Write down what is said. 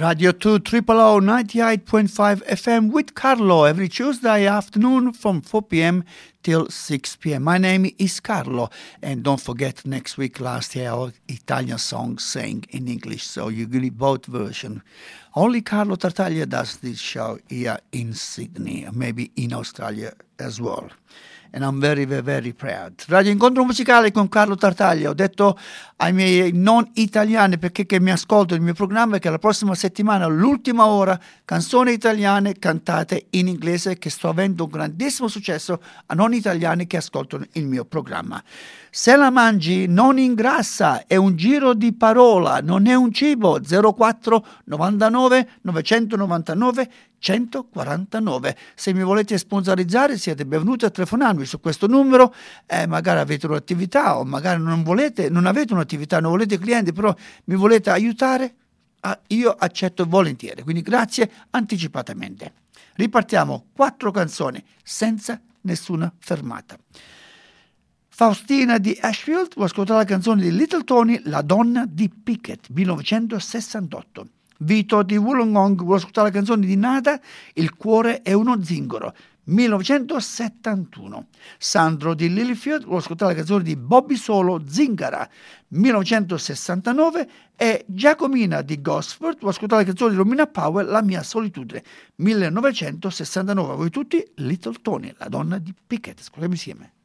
Radio 2 Triple O 98.5 FM with Carlo every Tuesday afternoon from 4 p.m. till 6 p.m. My name is Carlo, and don't forget next week, last year, our Italian song sang in English, so you get both versions. Only Carlo Tartaglia does this show here in Sydney, maybe in Australia as well. And I'm very, very, very proud. Radio Incontro Musicale con Carlo Tartaglia. Ho detto ai miei non italiani, perché che mi ascoltano il mio programma, che la prossima settimana, l'ultima ora, canzoni italiane cantate in inglese, che sto avendo un grandissimo successo a non italiani che ascoltano il mio programma. Se la mangi non ingrassa, è un giro di parola, non è un cibo. 04 99 999 149. Se mi volete sponsorizzare siete benvenuti a telefonarmi su questo numero, magari avete un'attività o magari non avete un'attività, non volete clienti, però mi volete aiutare, io accetto volentieri, quindi grazie anticipatamente. Ripartiamo, 4 canzoni senza nessuna fermata. Faustina di Ashfield, ho ascoltato la canzone di Little Tony, La donna di Pickett, 1968. Vito di Wollongong, vuole ascoltare la canzone di Nada, Il cuore è uno zingaro, 1971. Sandro di Lilyfield, vuole ascoltare la canzone di Bobby Solo, Zingara, 1969. E Giacomina di Gosford, vuole ascoltare la canzone di Romina Powell, La mia solitudine, 1969. Voi tutti, Little Tony, La donna di Pickett. Ascoltiamo insieme.